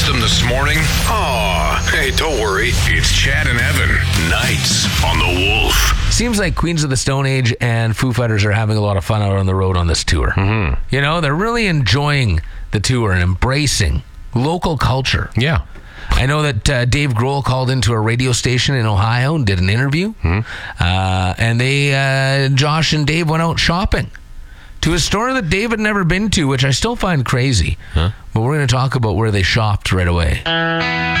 missed them this morning? Aw, hey, don't worry. It's Chad and Evan. Nights on the Wolf. Seems like Queens of the Stone Age and Foo Fighters are having a lot of fun out on the road on this tour. Mm-hmm. You know, they're really enjoying the tour and embracing local culture. Yeah. I know that Dave Grohl called into a radio station in Ohio and did an interview. Mm-hmm. And Josh and Dave went out shopping to a store that Dave had never been to, which I still find crazy. Huh? But we're going to talk about where they shopped right away.